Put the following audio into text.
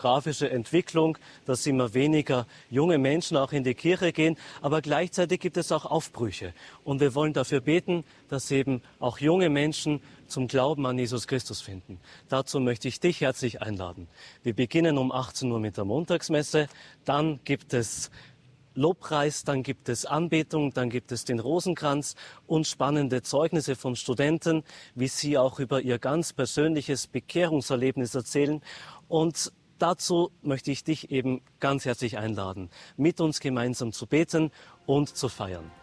demografische Entwicklung, dass immer weniger junge Menschen auch in die Kirche gehen, aber gleichzeitig gibt es auch Aufbrüche. Und wir wollen dafür beten, dass eben auch junge Menschen zum Glauben an Jesus Christus finden. Dazu möchte ich dich herzlich einladen. Wir beginnen um 18 Uhr mit der Montagsmesse, dann gibt es Lobpreis, dann gibt es Anbetung, dann gibt es den Rosenkranz und spannende Zeugnisse von Studenten, wie sie auch über ihr ganz persönliches Bekehrungserlebnis erzählen. Und dazu möchte ich dich eben ganz herzlich einladen, mit uns gemeinsam zu beten und zu feiern.